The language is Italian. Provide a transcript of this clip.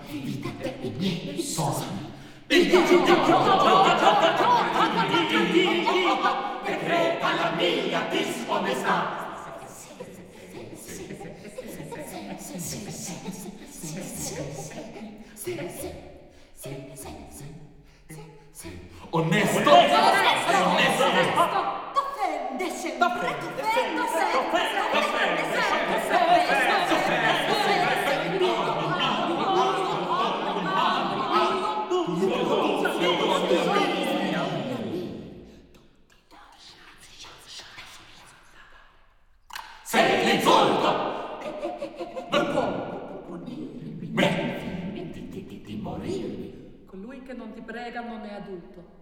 evitate i miei sogni. Decreta la mia disonestà. Onesto. Sei l'insulto! Di morire. Colui che non ti prega non è adulto.